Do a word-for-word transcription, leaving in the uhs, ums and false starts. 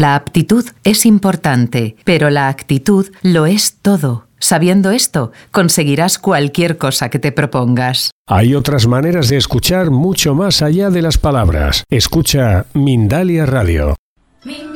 La aptitud es importante, pero la actitud lo es todo. Sabiendo esto, conseguirás cualquier cosa que te propongas. Hay otras maneras de escuchar mucho más allá de las palabras. Escucha Mindalia Radio.